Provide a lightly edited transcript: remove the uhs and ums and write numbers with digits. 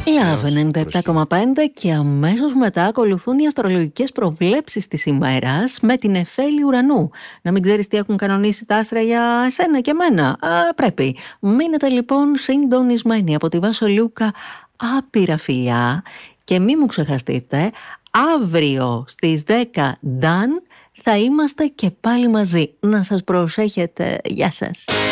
Love 97,5 και αμέσως μετά ακολουθούν οι αστρολογικές προβλέψεις της ημέρας με την Εφέλη Ουρανού. Να μην ξέρεις τι έχουν κανονίσει τα άστρα για εσένα και εμένα. Πρέπει. Μείνετε λοιπόν συντονισμένοι από τη Βάσο Λούκα. Άπειρα φιλιά και μη μου ξεχαστείτε, αύριο στις 10 Νταν θα είμαστε και πάλι μαζί. Να σας προσέχετε. Γεια σας.